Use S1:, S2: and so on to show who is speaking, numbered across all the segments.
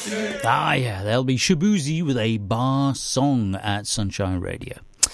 S1: Ah, yeah, there'll be Shabuzi with a bar song at Sunshine Radio.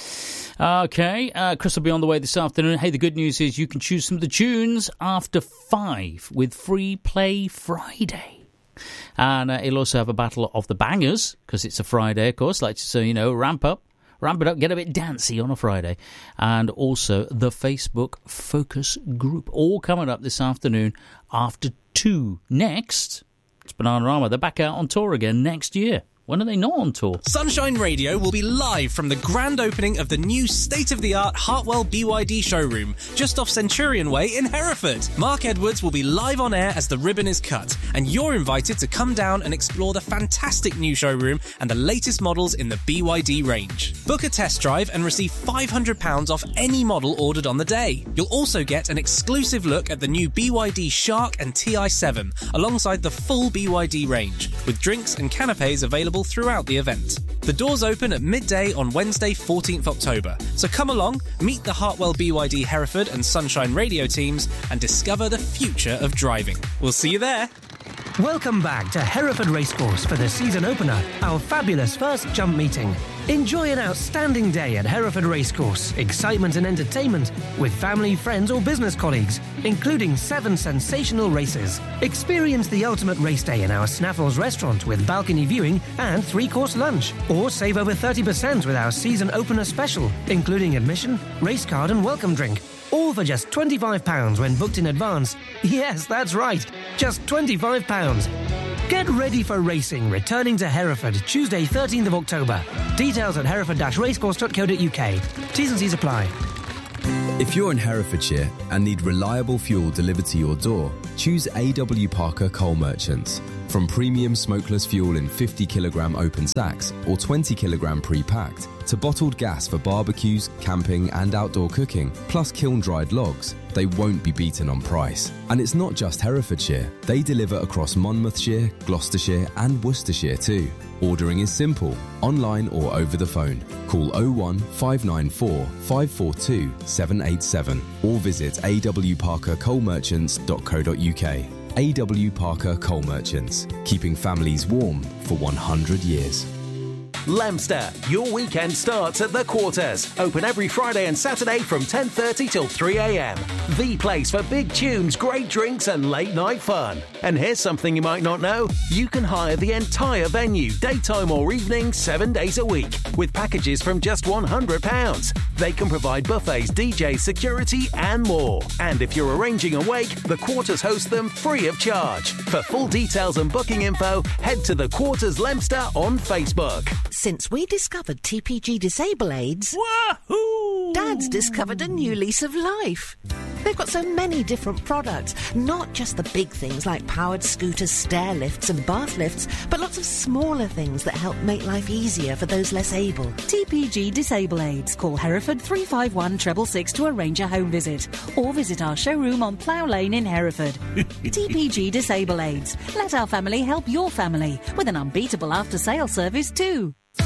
S1: Okay, Chris will be on the way this afternoon. Hey, the good news is you can choose some of the tunes after 5 with Free Play Friday. And he'll also have a battle of the bangers, because it's a Friday, of course. Like, so, ramp it up, get a bit dancey on a Friday. And also the Facebook focus group. All coming up this afternoon after 2. Next, it's Bananarama. They're back out on tour again next year. When are they not on tour?
S2: Sunshine Radio will be live from the grand opening of the new state-of-the-art Hartwell BYD showroom, just off Centurion Way in Hereford. Mark Edwards will be live on air as the ribbon is cut, and you're invited to come down and explore the fantastic new showroom and the latest models in the BYD range. Book a test drive and receive £500 off any model ordered on the day. You'll also get an exclusive look at the new BYD Shark and TI7, alongside the full BYD range, with drinks and canapes available throughout the event. The doors open at midday on Wednesday 14th October, so come along, meet the Hartwell BYD Hereford and Sunshine Radio teams and discover the future of driving. We'll see you there.
S3: Welcome back to Hereford Racecourse for the season opener, our fabulous first jump meeting. Enjoy an outstanding day at Hereford Racecourse, excitement and entertainment with family, friends or business colleagues, including 7 sensational races. Experience the ultimate race day in our Snaffles restaurant with balcony viewing and 3-course lunch. Or save over 30% with our season opener special, including admission, race card and welcome drink. All for just £25 when booked in advance. Yes, that's right, just £25. Get ready for racing, returning to Hereford, Tuesday 13th of October. Details at hereford-racecourse.co.uk. T's and C's apply.
S4: If you're in Herefordshire and need reliable fuel delivered to your door, choose A.W. Parker Coal Merchants. From premium smokeless fuel in 50kg open sacks or 20kg pre-packed, to bottled gas for barbecues, camping and outdoor cooking, plus kiln-dried logs, they won't be beaten on price. And it's not just Herefordshire. They deliver across Monmouthshire, Gloucestershire and Worcestershire too. Ordering is simple, online or over the phone. Call 01 594 542 787 or visit awparkercoalmerchants.co.uk. A.W. Parker Coal Merchants, keeping families warm for 100 years.
S5: Leominster, your weekend starts at The Quarters. Open every Friday and Saturday from 10:30 till 3 a.m. The place for big tunes, great drinks and late night fun. And here's something you might not know. You can hire the entire venue, daytime or evening, 7 days a week, with packages from just £100. They can provide buffets, DJs, security and more. And if you're arranging a wake, The Quarters host them free of charge. For full details and booking info, head to The Quarters Leominster on Facebook.
S6: Since we discovered TPG Disable Aids,
S1: Wahoo!
S6: Dad's discovered a new lease of life. They've got so many different products, not just the big things like powered scooters, stair lifts and bath lifts, but lots of smaller things that help make life easier for those less able.
S7: TPG Disable Aids. Call Hereford 351 666 to arrange a home visit, or visit our showroom on Plough Lane in Hereford. TPG Disable Aids. Let our family help your family with an unbeatable after-sale service too.